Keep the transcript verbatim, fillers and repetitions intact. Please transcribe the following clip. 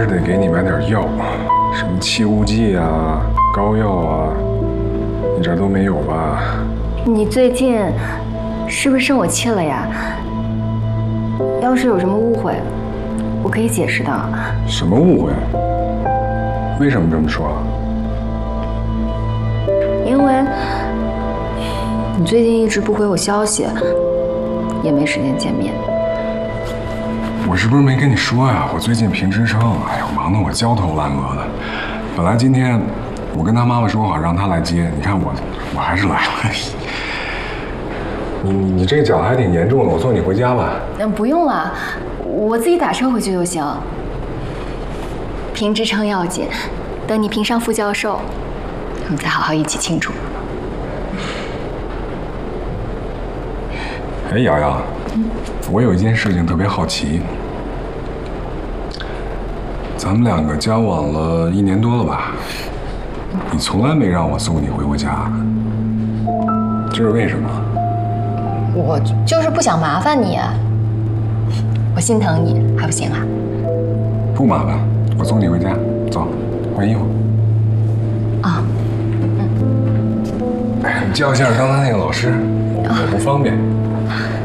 是得给你买点药，什么气雾剂啊、膏药啊，你这儿都没有吧？ 你最近是不是生我气了呀？要是有什么误会，我可以解释的。 什么误会？为什么这么说？ 因为你最近一直不回我消息，也没时间见面。 我是不是没跟你说呀？我最近评职称，哎呦，忙得我焦头烂额的。本来今天我跟他妈妈说好让他来接，你看我我还是来了。你你你这个脚还挺严重的，我送你回家吧。 嗯，不用了，我自己打车回去就行。评职称要紧，等你评上副教授，我们再好好一起庆祝。 哎，瑶瑶，嗯，我有一件事情特别好奇。咱们两个交往了一年多了吧？你从来没让我送你回过家，这是为什么？ 我就是不想麻烦你，我心疼你，还不行啊？ 不麻烦，我送你回家，走，换衣服。 啊， 嗯。哎，你叫一下刚才那个老师，我不方便。